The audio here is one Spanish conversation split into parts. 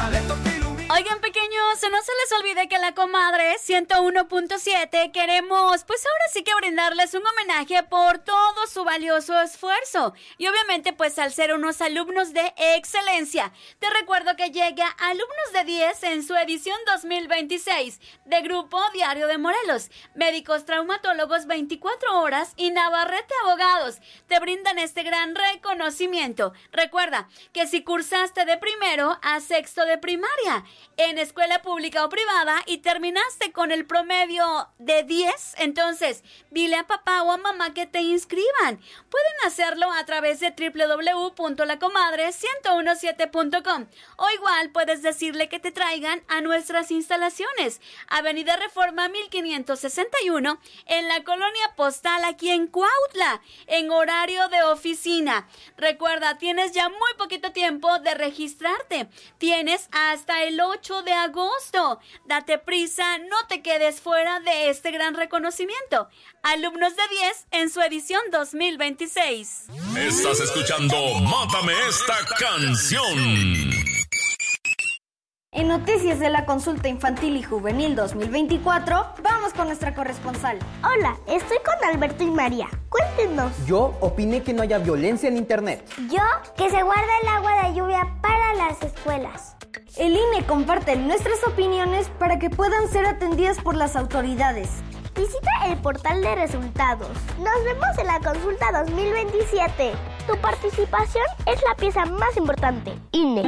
Oigan, pequeños, no se les olvide que la Comadre 101.7 queremos, pues ahora sí que brindarles un homenaje por todo su valioso esfuerzo. Y obviamente, pues al ser unos alumnos de excelencia, te recuerdo que llega Alumnos de 10 en su edición 2026 de Grupo Diario de Morelos. Médicos traumatólogos 24 horas y Navarrete Abogados te brindan este gran reconocimiento. Recuerda que si cursaste de primero a sexto de primaria en escuela pública o privada y terminaste con el promedio de 10, entonces dile a papá o a mamá que te inscriban. Pueden hacerlo a través de www.lacomadre1017.com o igual puedes decirle que te traigan a nuestras instalaciones. Avenida Reforma 1561 en la Colonia Postal aquí en Cuautla, en horario de oficina. Recuerda, tienes ya muy poquito tiempo de registrarte. Tienes hasta el 8 de agosto. Date prisa, no te quedes fuera de este gran reconocimiento. Alumnos de 10 en su edición 2026. Estás escuchando Mátame esta canción. En noticias de la consulta infantil y juvenil 2024, vamos con nuestra corresponsal. Hola, estoy con Alberto y María. Cuéntenos. Yo opiné que no haya violencia en internet. Yo, que se guarda el agua de lluvia para las escuelas. El INE comparte nuestras opiniones para que puedan ser atendidas por las autoridades. Visita el portal de resultados. Nos vemos en la consulta 2027. Tu participación es la pieza más importante. INE.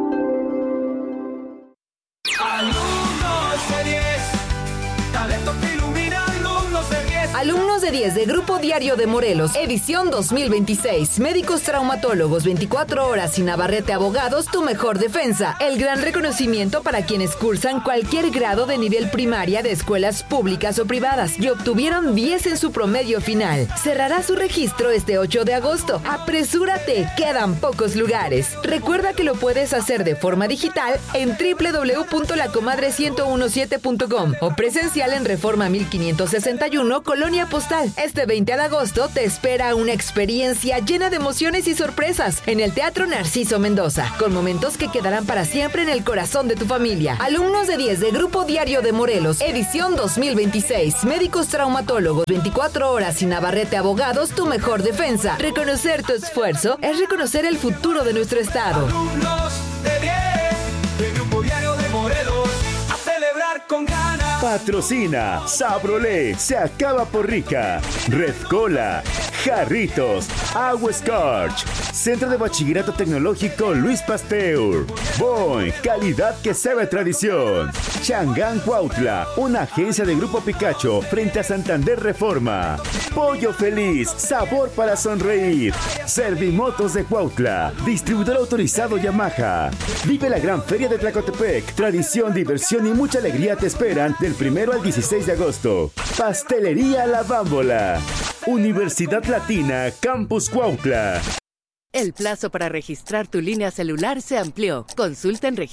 Alumnos de 10, talento que ilumina, alumnos de 10. Alumnos de 10 de Grupo Diario de Morelos, edición 2026. Médicos traumatólogos 24 horas y Navarrete Abogados, tu mejor defensa. El gran reconocimiento para quienes cursan cualquier grado de nivel primaria de escuelas públicas o privadas y obtuvieron 10 en su promedio final. Cerrará su registro este 8 de agosto. Apresúrate, quedan pocos lugares. Recuerda que lo puedes hacer de forma digital en www.lacomadre1017.com o presencial en Reforma 1561, Colonia Postal. Este 20 de agosto te espera una experiencia llena de emociones y sorpresas en el Teatro Narciso Mendoza, con momentos que quedarán para siempre en el corazón de tu familia. Alumnos de 10 de Grupo Diario de Morelos, edición 2026. Médicos traumatólogos 24 horas y Navarrete Abogados, tu mejor defensa. Reconocer tu esfuerzo es reconocer el futuro de nuestro estado. Alumnos de 10, de Grupo Diario de Morelos, a celebrar con ganas. Patrocina Sabrolé, se acaba por rica. Red Cola, Jarritos, Agua Scorch, Centro de Bachillerato Tecnológico Luis Pasteur. Boing, calidad que sabe tradición. Changán Cuautla, una agencia de Grupo Picacho frente a Santander Reforma. Pollo Feliz, sabor para sonreír. Servimotos de Cuautla, distribuidor autorizado Yamaha. Vive la gran feria de Tlacotepec. Tradición, diversión y mucha alegría te esperan del 1 al 16 de agosto. Pastelería La Bámbola. Universidad Latina, Campus Cuautla. El plazo para registrar tu línea celular se amplió. Consulta en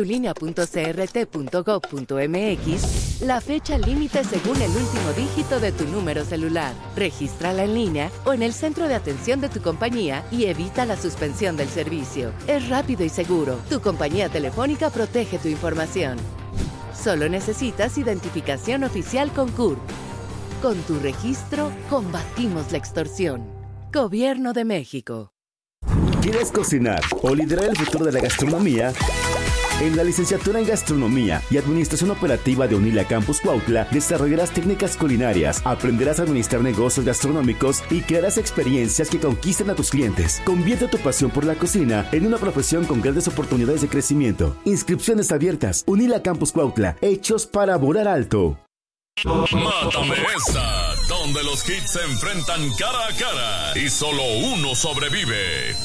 registratulinea.crt.gov.mx la fecha límite según el último dígito de tu número celular. Regístrala en línea o en el centro de atención de tu compañía y evita la suspensión del servicio. Es rápido y seguro. Tu compañía telefónica protege tu información. Solo necesitas identificación oficial con CURP. Con tu registro, combatimos la extorsión. Gobierno de México. ¿Quieres cocinar o liderar el futuro de la gastronomía? En la licenciatura en Gastronomía y Administración Operativa de UNILA Campus Cuautla desarrollarás técnicas culinarias, aprenderás a administrar negocios gastronómicos y crearás experiencias que conquisten a tus clientes. Convierte tu pasión por la cocina en una profesión con grandes oportunidades de crecimiento. Inscripciones abiertas. UNILA Campus Cuautla, hechos para volar alto. Mátame esa, donde los hits se enfrentan cara a cara y solo uno sobrevive.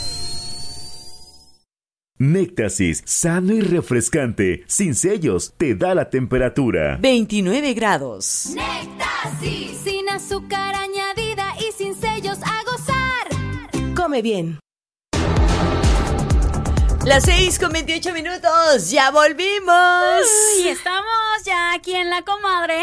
Néctasis, sano y refrescante, sin sellos, te da la temperatura. 29 grados. Néctasis, sin azúcar añadida y sin sellos, a gozar. Come bien. Las 6:28, ya volvimos. Y estamos ya aquí en La Comadre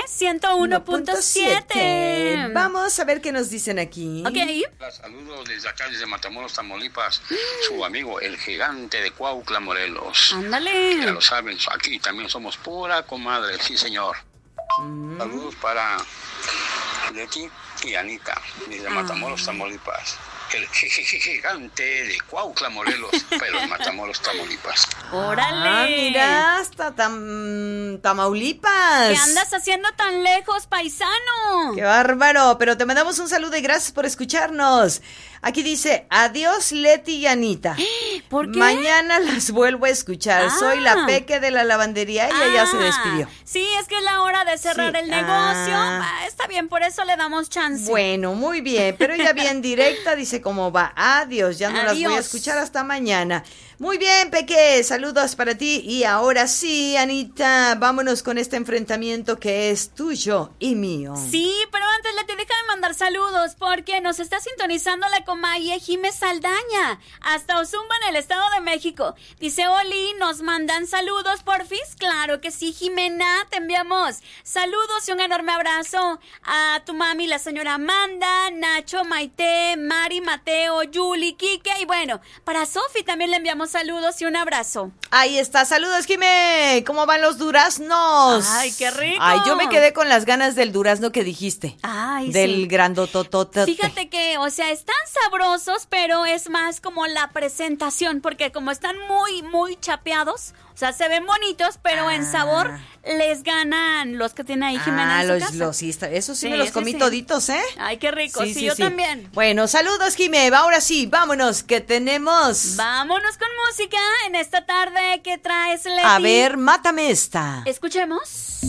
101.7. Vamos a ver qué nos dicen aquí. Ok. Saludos desde acá, desde Matamoros, Tamaulipas. Su amigo, el gigante de Cuautla, Morelos. Ándale. Ya lo saben, aquí también somos pura comadre, sí señor. Saludos para Leti y Anita, desde Matamoros, Tamaulipas. El gigante de Cuautla, Morelos, pero en Matamoros, Tamaulipas. ¡Órale! Mira, hasta Tamaulipas. ¿Qué andas haciendo tan lejos, paisano? ¡Qué bárbaro! Pero te mandamos un saludo y gracias por escucharnos. Aquí dice, adiós Leti y Anita. ¿Por qué? Mañana las vuelvo a escuchar. Soy la Peque de la lavandería. Ella ya se despidió. Sí, es que es la hora de cerrar el negocio. Está bien, por eso le damos chance. Bueno, muy bien. Pero ella bien directa dice cómo va. Adiós, ya no las voy a escuchar hasta mañana. Muy bien, Peque, saludos para ti. Y ahora sí, Anita, vámonos con este enfrentamiento que es tuyo y mío. Sí, pero antes Leti, déjame mandar saludos porque nos está sintonizando la comadre Jimé Saldaña hasta Ozumba en el Estado de México. Dice, Oli, nos mandan saludos, porfis. Claro que sí, Jimena, te enviamos saludos y un enorme abrazo a tu mami, la señora Amanda, Nacho, Maite, Mari, Mateo, Yuli, Quique y bueno, para Sofi también le enviamos saludos y un abrazo. Ahí está, saludos, Jimé. ¿Cómo van los duraznos? Ay, qué rico. Ay, yo me quedé con las ganas del durazno que dijiste. Ay, del grandototote. Fíjate que, o sea, están sabrosos, pero es más como la presentación, porque como están muy, muy chapeados, o sea, se ven bonitos, pero en sabor les ganan los que tiene ahí Jimena en su casa. Esos sí me los comí toditos, ¿eh? Ay, qué rico, sí, yo también. Bueno, saludos, Jimé. Ahora sí, vámonos, que tenemos... Vámonos con música en esta tarde que traes, Leti. A ver, mátame esta. Escuchemos.